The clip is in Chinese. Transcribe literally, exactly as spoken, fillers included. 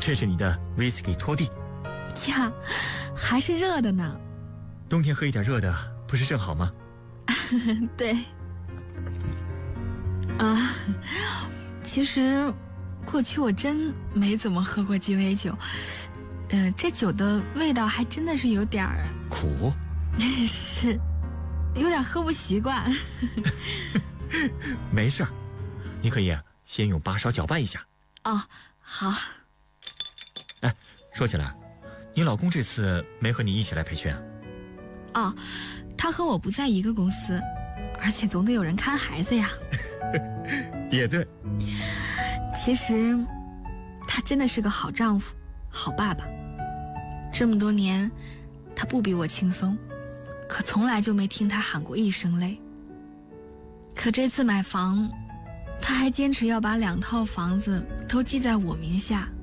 这是你的威士忌拖地呀，还是热的呢。 冬天喝一点热的不是正好吗？ 对啊，其实过去我真没怎么喝过鸡尾酒，呃，这酒的味道还真的是有点儿苦， 是有点喝不习惯。 没事儿，你可以先用八勺搅拌一下。 哦，好。 哎，说起来，你老公这次没和你一起来培训啊？ 哦，他和我不在一个公司，而且总得有人看孩子呀。 也对， 其实他真的是个好丈夫、好爸爸。这么多年，他不比我轻松，可从来就没听他喊过一声累。可这次买房，他还坚持要把两套房子都记在我名下，